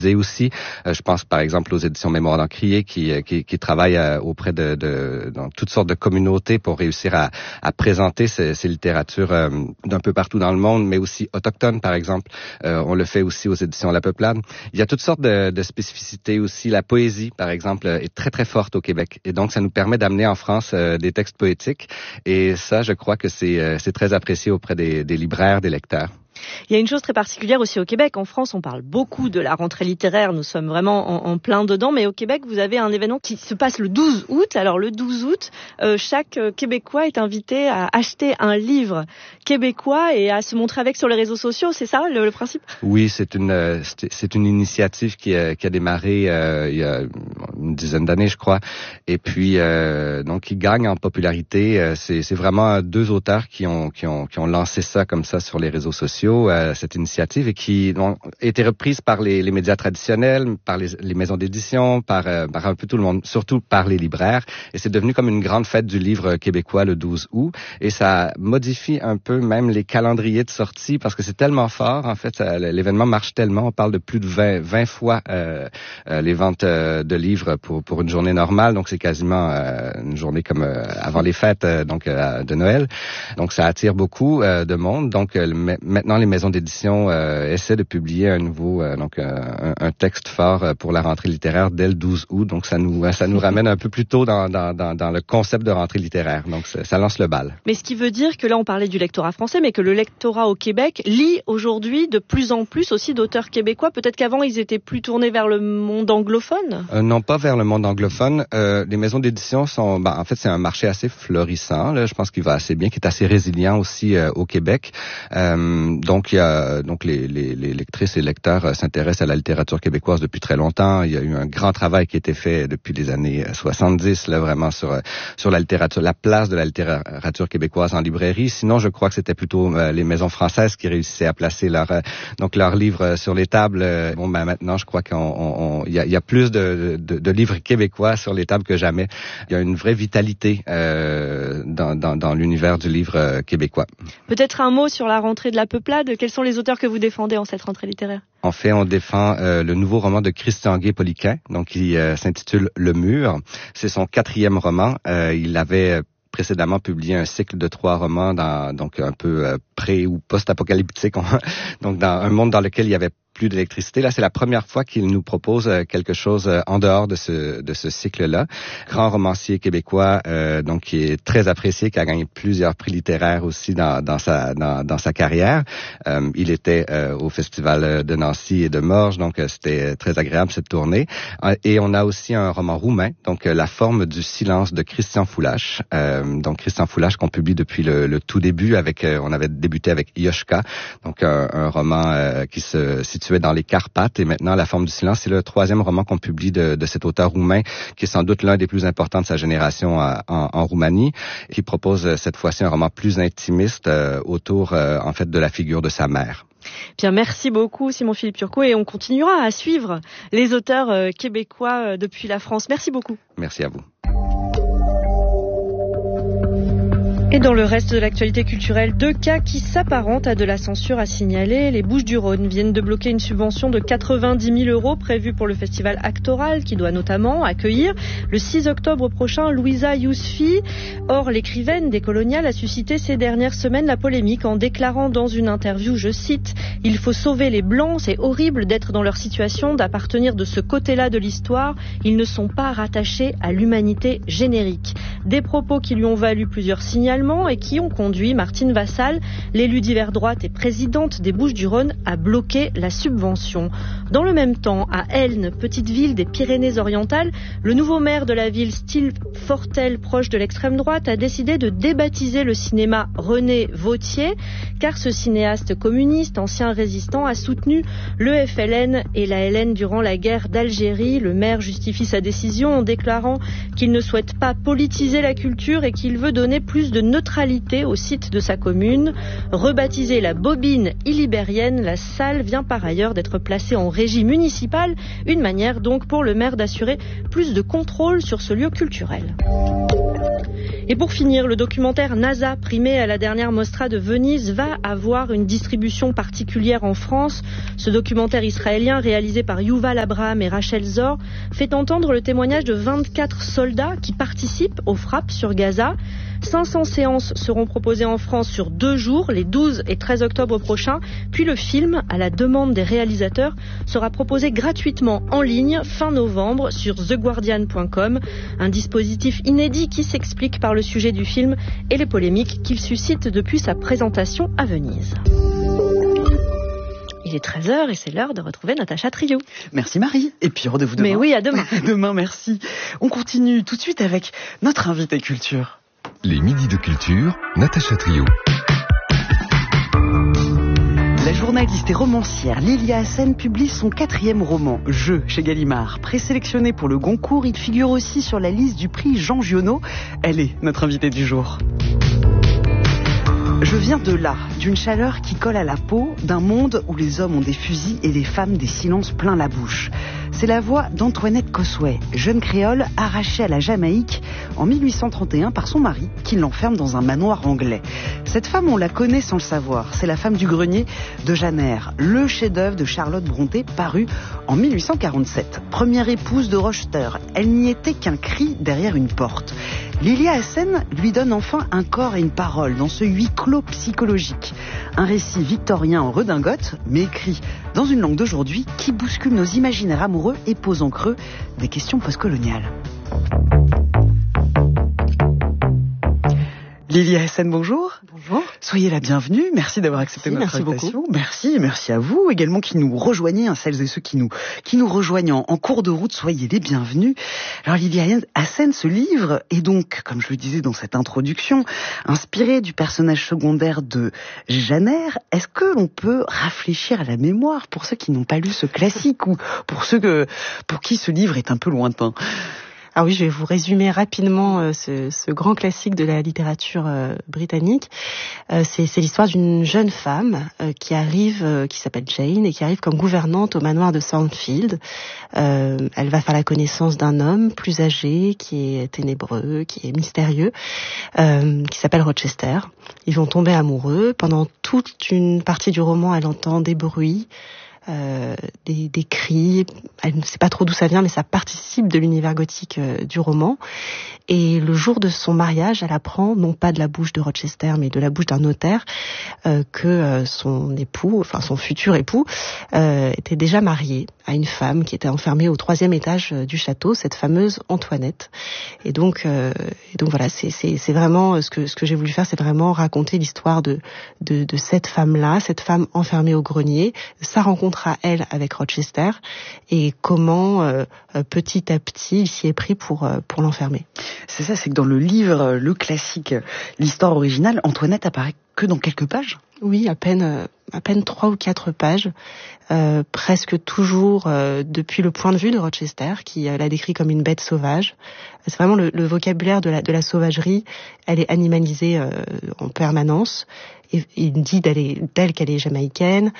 Et aussi, je pense par exemple aux éditions Mémoire d'Encrier qui travaillent auprès dans toutes sortes de communautés pour réussir à présenter ces littératures d'un peu partout dans le monde, mais aussi autochtones par exemple. On le fait aussi aux éditions La Peuplade. Il y a toutes sortes de spécificités aussi. La poésie par exemple est très très forte au Québec et donc ça nous permet d'amener en France des textes poétiques et ça je crois que c'est très apprécié auprès des libraires, des lecteurs. Il y a une chose très particulière aussi au Québec. En France, on parle beaucoup de la rentrée littéraire. Nous sommes vraiment en plein dedans. Mais au Québec, vous avez un événement qui se passe le 12 août. Alors, le 12 août, chaque Québécois est invité à acheter un livre québécois et à se montrer avec sur les réseaux sociaux. C'est ça, le principe? Oui, c'est une initiative qui a démarré il y a une dizaine d'années, je crois. Et puis, donc, qui gagne en popularité. C'est vraiment deux auteurs qui ont lancé ça comme ça sur les réseaux sociaux. Cette initiative et qui a été reprise par les médias traditionnels, par les maisons d'édition, par un peu tout le monde, surtout par les libraires. Et c'est devenu comme une grande fête du livre québécois le 12 août. Et ça modifie un peu même les calendriers de sortie parce que c'est tellement fort. En fait, l'événement marche tellement. On parle de plus de 20 fois les ventes de livres pour une journée normale. Donc, c'est quasiment une journée comme avant les fêtes de Noël. Donc, ça attire beaucoup de monde. Donc, maintenant, les maisons d'édition essaient de publier un nouveau un texte fort pour la rentrée littéraire dès le 12 août. Donc ça nous ramène un peu plus tôt dans le concept de rentrée littéraire. Donc ça lance le bal. Mais ce qui veut dire que là on parlait du lectorat français, mais que le lectorat au Québec lit aujourd'hui de plus en plus aussi d'auteurs québécois. Peut-être qu'avant ils étaient plus tournés vers le monde anglophone. Non, pas vers le monde anglophone. Les maisons d'édition sont, en fait c'est un marché assez florissant. Là, je pense qu'il va assez bien, qui est assez résilient aussi au Québec. Donc, les lectrices et lecteurs s'intéressent à la littérature québécoise depuis très longtemps. Il y a eu un grand travail qui a été fait depuis les années 70, là, vraiment sur la littérature, la place de la littérature québécoise en librairie. Sinon, je crois que c'était plutôt les maisons françaises qui réussissaient à placer leurs livres sur les tables. Maintenant, je crois il y a plus de livres québécois sur les tables que jamais. Il y a une vraie vitalité dans l'univers du livre québécois. Peut-être un mot sur la rentrée de La Peuplade. Quels sont les auteurs que vous défendez en cette rentrée littéraire? En fait, on défend le nouveau roman de Christian Guay-Poliquin, donc qui s'intitule Le Mur. C'est son 4e roman. Il avait précédemment publié un cycle de 3 romans donc un peu pré- ou post-apocalyptique, donc dans un monde dans lequel il y avait plus d'électricité. Là, c'est la première fois qu'il nous propose quelque chose en dehors de ce cycle-là. Grand romancier québécois, donc qui est très apprécié, qui a gagné plusieurs prix littéraires aussi dans sa carrière. Il était au Festival de Nancy et de Morges, donc c'était très agréable cette tournée. Et on a aussi un roman roumain, donc La forme du silence de Christian Foulache. Donc Christian Foulache qu'on publie depuis le tout début on avait débuté avec Ioshka, donc un roman qui se situait dans les Carpates, et maintenant La forme du silence, c'est le 3e roman qu'on publie de cet auteur roumain, qui est sans doute l'un des plus importants de sa génération en Roumanie, qui propose cette fois-ci un roman plus intimiste autour en fait de la figure de sa mère. Bien, merci beaucoup Simon-Philippe Turcot, et on continuera à suivre les auteurs québécois depuis la France. Merci beaucoup. Merci à vous. Et dans le reste de l'actualité culturelle, 2 cas qui s'apparentent à de la censure à signaler. Les Bouches-du-Rhône viennent de bloquer une subvention de 90 000 € prévue pour le festival Actoral, qui doit notamment accueillir le 6 octobre prochain Louisa Yousfi. Or, l'écrivaine décoloniale a suscité ces dernières semaines la polémique en déclarant dans une interview, je cite, « Il faut sauver les Blancs, c'est horrible d'être dans leur situation, d'appartenir de ce côté-là de l'histoire. Ils ne sont pas rattachés à l'humanité générique. » Des propos qui lui ont valu plusieurs signalements et qui ont conduit Martine Vassal, l'élue d'hiver droite et présidente des Bouches-du-Rhône, à bloquer la subvention. Dans le même temps, à Elne, petite ville des Pyrénées-Orientales, le nouveau maire de la ville, Steve Fortel, proche de l'extrême droite, a décidé de débaptiser le cinéma René Vauthier, car ce cinéaste communiste, ancien résistant, a soutenu le FLN et la LN durant la guerre d'Algérie. Le maire justifie sa décision en déclarant qu'il ne souhaite pas politiser la culture et qu'il veut donner plus de neutralité au site de sa commune. Rebaptisée la Bobine illibérienne, la salle vient par ailleurs d'être placée en régie municipale, une manière donc pour le maire d'assurer plus de contrôle sur ce lieu culturel. Et pour finir, le documentaire NASA, primé à la dernière Mostra de Venise, va avoir une distribution particulière en France. Ce documentaire israélien, réalisé par Yuval Abraham et Rachel Zor, fait entendre le témoignage de 24 soldats qui participent aux frappes sur Gaza. 500 séances seront proposées en France sur 2 jours, les 12 et 13 octobre prochains. Puis le film, à la demande des réalisateurs, sera proposé gratuitement en ligne fin novembre sur theguardian.com. Un dispositif inédit qui s'explique par le sujet du film et les polémiques qu'il suscite depuis sa présentation à Venise. Il est 13h et c'est l'heure de retrouver Natacha Trio. Merci Marie. Et puis rendez-vous demain. Mais oui, à demain. Demain, merci. On continue tout de suite avec notre invité culture. Les midis de culture, Natacha Trio. La journaliste et romancière Lilia Hassen publie son 4e roman, Je, chez Gallimard. Présélectionné pour le Goncourt, il figure aussi sur la liste du prix Jean Giono. Elle est notre invitée du jour. Je viens de là, d'une chaleur qui colle à la peau, d'un monde où les hommes ont des fusils et les femmes des silences plein la bouche. C'est la voix d'Antoinette Cossuet, jeune créole arrachée à la Jamaïque en 1831 par son mari qui l'enferme dans un manoir anglais. Cette femme, on la connaît sans le savoir. C'est la femme du grenier de Jeanne Eyre, le chef-d'œuvre de Charlotte Brontë paru en 1847. Première épouse de Rochester, elle n'y était qu'un cri derrière une porte. Lilia Hassen lui donne enfin un corps et une parole dans ce huis clos psychologique. Un récit victorien en redingote, mais écrit dans une langue d'aujourd'hui qui bouscule nos imaginaires amoureux et pose en creux des questions postcoloniales. Lilia Hassen, bonjour. Bonjour. Soyez la bienvenue. Merci d'avoir accepté notre invitation. Merci à vous également qui nous rejoignez, celles et ceux qui nous rejoignent en cours de route. Soyez les bienvenus. Alors Lilia Hassen, ce livre est donc, comme je le disais dans cette introduction, inspiré du personnage secondaire de Jeanne Eyre. Est-ce que l'on peut réfléchir à la mémoire pour ceux qui n'ont pas lu ce classique ou pour ceux pour qui ce livre est un peu lointain? Ah oui, je vais vous résumer rapidement ce grand classique de la littérature britannique. C'est l'histoire d'une jeune femme qui s'appelle Jane et qui arrive comme gouvernante au manoir de Thornfield. Elle va faire la connaissance d'un homme plus âgé, qui est ténébreux, qui est mystérieux, qui s'appelle Rochester. Ils vont tomber amoureux. Pendant toute une partie du roman, elle entend des bruits, des cris, elle ne sait pas trop d'où ça vient, mais ça participe de l'univers gothique du roman. Et le jour de son mariage, elle apprend, non pas de la bouche de Rochester, mais de la bouche d'un notaire, que son époux, enfin son futur époux, était déjà marié à une femme qui était enfermée au 3e étage du château, cette fameuse Antoinette. Et donc voilà, c'est vraiment ce que j'ai voulu faire, c'est vraiment raconter l'histoire de cette femme-là, cette femme enfermée au grenier, sa rencontre à elle avec Rochester et comment petit à petit il s'y est pris pour l'enfermer. C'est ça, c'est que dans le livre, le classique, l'histoire originale, Antoinette apparaît que dans quelques pages. Oui, à peine 3 ou 4 pages, presque toujours depuis le point de vue de Rochester, qui la décrit comme une bête sauvage. C'est vraiment le vocabulaire de la sauvagerie. Elle est animalisée en permanence. Et il dit d'elle qu'elle est jamaïcaine,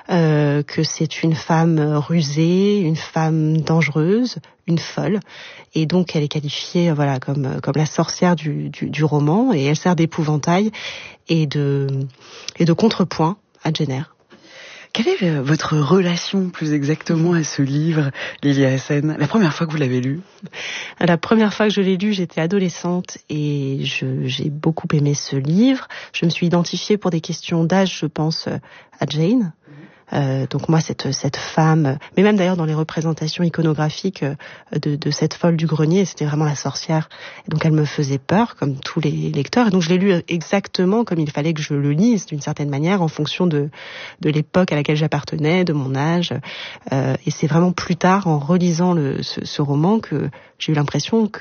que c'est une femme rusée, une femme dangereuse, une folle. Et donc elle est qualifiée comme la sorcière du roman, et elle sert d'épouvantail et de contrepoint à Jane Eyre. Quelle est votre relation plus exactement à ce livre, Lilia Hassen? La première fois que vous l'avez lu? La première fois que je l'ai lu, j'étais adolescente et j'ai beaucoup aimé ce livre. Je me suis identifiée pour des questions d'âge, je pense, à Jane. Donc moi, cette femme, mais même d'ailleurs dans les représentations iconographiques de cette folle du grenier, c'était vraiment la sorcière. Et donc elle me faisait peur, comme tous les lecteurs. Et donc je l'ai lu exactement comme il fallait que je le lise, d'une certaine manière, en fonction de l'époque à laquelle j'appartenais, de mon âge. Et c'est vraiment plus tard, en relisant ce roman, que j'ai eu l'impression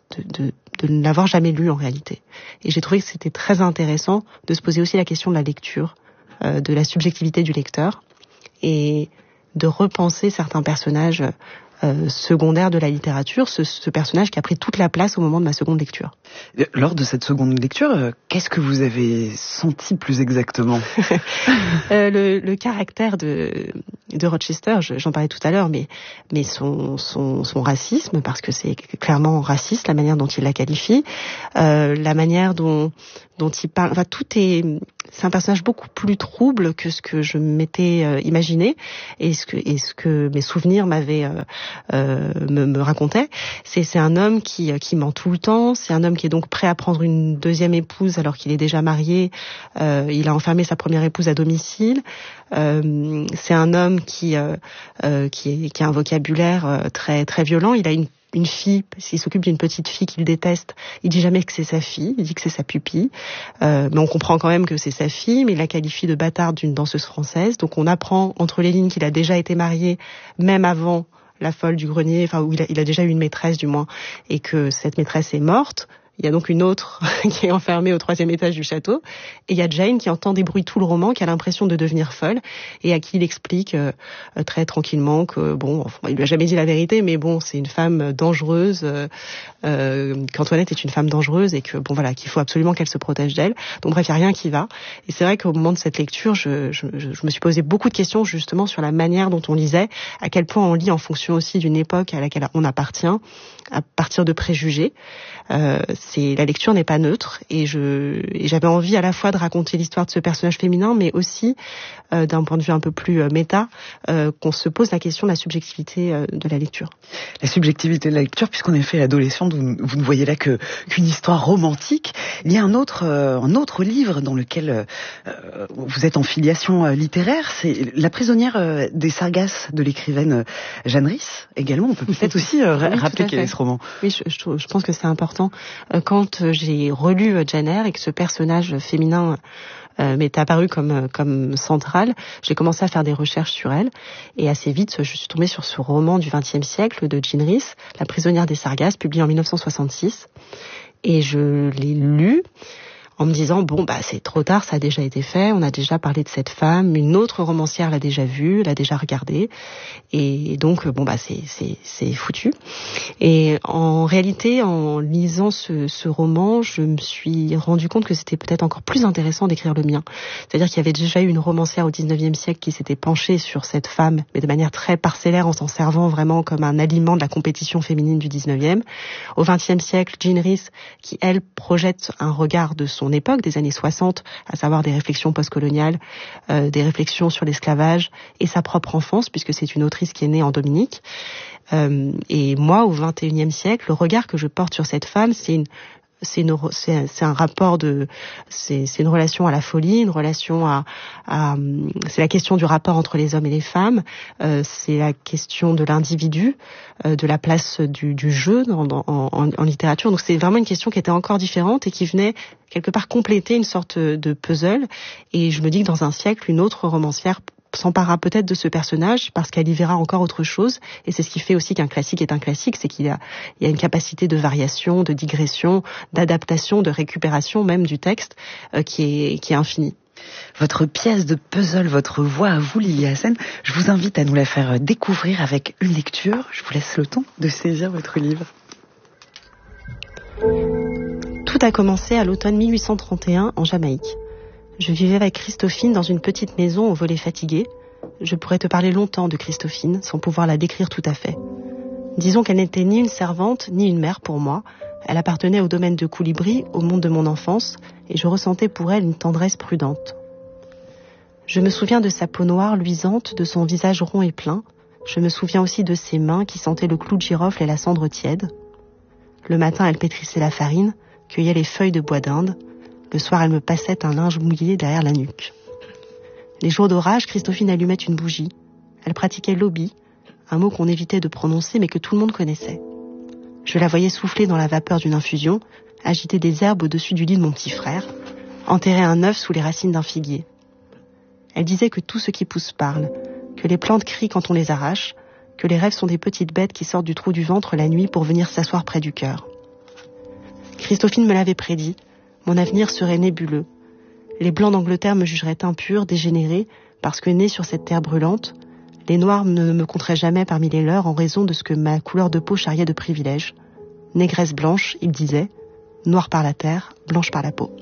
de ne l'avoir jamais lu en réalité. Et j'ai trouvé que c'était très intéressant de se poser aussi la question de la lecture, de la subjectivité du lecteur, et de repenser certains personnages secondaire de la littérature, ce personnage qui a pris toute la place au moment de ma seconde lecture. Lors de cette seconde lecture, qu'est-ce que vous avez senti plus exactement? Le caractère de Rochester, j'en parlais tout à l'heure, mais son racisme, parce que c'est clairement raciste la manière dont il la qualifie, la manière dont il parle, enfin c'est un personnage beaucoup plus trouble que ce que je m'étais imaginé et ce que mes souvenirs m'avaient me racontaient. C'est un homme qui ment tout le temps, c'est un homme qui est donc prêt à prendre une deuxième épouse alors qu'il est déjà marié. Il a enfermé sa première épouse à domicile. C'est un homme qui a un vocabulaire très très violent. Il a une fille, s'il s'occupe d'une petite fille qu'il déteste, il dit jamais que c'est sa fille, il dit que c'est sa pupille. Mais on comprend quand même que c'est sa fille, mais il la qualifie de bâtarde d'une danseuse française. Donc on apprend entre les lignes qu'il a déjà été marié, même avant la folle du grenier, enfin où il a déjà eu une maîtresse du moins, et que cette maîtresse est morte. Il y a donc une autre qui est enfermée au 3e étage du château. Et il y a Jane qui entend des bruits tout le roman, qui a l'impression de devenir folle, et à qui il explique très tranquillement que, il lui a jamais dit la vérité, mais c'est une femme dangereuse, qu'Antoinette est une femme dangereuse, et que, qu'il faut absolument qu'elle se protège d'elle. Donc bref, il n'y a rien qui va. Et c'est vrai qu'au moment de cette lecture, je me suis posé beaucoup de questions justement sur la manière dont on lisait, à quel point on lit en fonction aussi d'une époque à laquelle on appartient, à partir de préjugés. La lecture n'est pas neutre, et j'avais envie à la fois de raconter l'histoire de ce personnage féminin, mais aussi d'un point de vue un peu plus méta, qu'on se pose la question de la subjectivité de la lecture. La subjectivité de la lecture, puisqu'en effet, adolescente, vous ne voyez là qu'une histoire romantique. Il y a un autre livre dans lequel vous êtes en filiation littéraire, c'est La prisonnière des Sargasses de l'écrivaine Jeanne Rhys. Également, on peut peut-être aussi rappeler quel est ce roman. Oui, je pense que c'est important. Quand j'ai relu Jane Eyre et que ce personnage féminin m'est apparu comme central, j'ai commencé à faire des recherches sur elle, et assez vite je suis tombée sur ce roman du XXe siècle de Jeanne Rhys, La prisonnière des Sargasses, publié en 1966, et je l'ai lu en me disant c'est trop tard, ça a déjà été fait, on a déjà parlé de cette femme, une autre romancière l'a déjà vue, l'a déjà regardée, et donc c'est foutu. Et en réalité, en lisant ce roman, je me suis rendu compte que c'était peut-être encore plus intéressant d'écrire le mien. C'est-à-dire qu'il y avait déjà eu une romancière au XIXe siècle qui s'était penchée sur cette femme, mais de manière très parcellaire, en s'en servant vraiment comme un aliment de la compétition féminine du XIXe. Au XXe siècle, Jeanne Rhys, qui elle projette un regard de son époque, des années 60, à savoir des réflexions postcoloniales, des réflexions sur l'esclavage et sa propre enfance, puisque c'est une autrice qui est née en Dominique. Et moi, au XXIe siècle, le regard que je porte sur cette femme, c'est un rapport c'est une relation à la folie, une relation c'est la question du rapport entre les hommes et les femmes, c'est la question de l'individu, de la place du jeu en littérature. Donc c'est vraiment une question qui était encore différente et qui venait quelque part compléter une sorte de puzzle. Et je me dis que dans un siècle, une autre romancière s'emparera peut-être de ce personnage parce qu'elle y verra encore autre chose, et c'est ce qui fait aussi qu'un classique est un classique, c'est qu'il y a une capacité de variation, de digression, d'adaptation, de récupération même du texte qui est infinie. Votre pièce de puzzle, votre voix à vous, Lily Hassen, je vous invite à nous la faire découvrir avec une lecture. Je vous laisse le temps de saisir votre livre. Tout a commencé à l'automne 1831 en Jamaïque. Je vivais avec Christophine dans une petite maison au volet fatigué. Je pourrais te parler longtemps de Christophine, sans pouvoir la décrire tout à fait. Disons qu'elle n'était ni une servante, ni une mère pour moi. Elle appartenait au domaine de Colibri, au monde de mon enfance, et je ressentais pour elle une tendresse prudente. Je me souviens de sa peau noire luisante, de son visage rond et plein. Je me souviens aussi de ses mains qui sentaient le clou de girofle et la cendre tiède. Le matin, elle pétrissait la farine, cueillait les feuilles de bois d'Inde. Le soir, elle me passait un linge mouillé derrière la nuque. Les jours d'orage, Christophine allumait une bougie. Elle pratiquait l'obi, un mot qu'on évitait de prononcer mais que tout le monde connaissait. Je la voyais souffler dans la vapeur d'une infusion, agiter des herbes au-dessus du lit de mon petit frère, enterrer un œuf sous les racines d'un figuier. Elle disait que tout ce qui pousse parle, que les plantes crient quand on les arrache, que les rêves sont des petites bêtes qui sortent du trou du ventre la nuit pour venir s'asseoir près du cœur. Christophine me l'avait prédit. Mon avenir serait nébuleux. Les Blancs d'Angleterre me jugeraient impure, dégénérée, parce que née sur cette terre brûlante, Les Noirs ne me compteraient jamais parmi les leurs en raison de ce que ma couleur de peau charriait de privilèges. Négresse blanche, il disait, noire par la terre, blanche par la peau.